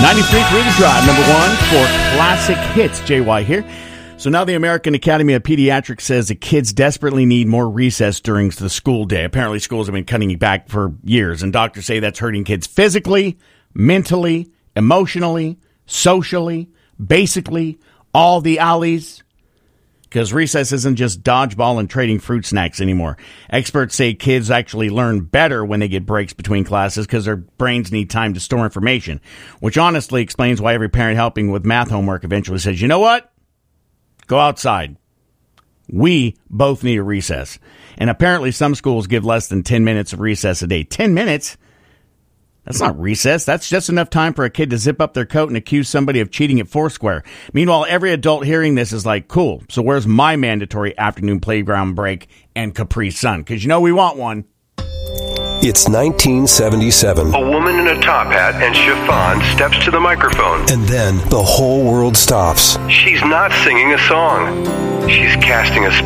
93.3 The Drive, number one for classic hits. JY here. So now the American Academy of Pediatrics says that kids desperately need more recess during the school day. Apparently schools have been cutting back for years, and doctors say that's hurting kids physically, mentally, emotionally, socially, basically, all the alleys. Because recess isn't just dodgeball and trading fruit snacks anymore. Experts say kids actually learn better when they get breaks between classes because their brains need time to store information, which honestly explains why every parent helping with math homework eventually says, you know what? Go outside. We both need a recess. And apparently some schools give less than 10 minutes of recess a day. 10 minutes? That's not recess. That's just enough time for a kid to zip up their coat and accuse somebody of cheating at Foursquare. Meanwhile, every adult hearing this is like, cool, so where's my mandatory afternoon playground break and Capri Sun? Because you know we want one. It's 1977. A woman in a top hat and chiffon steps to the microphone. And then the whole world stops. She's not singing a song. She's casting a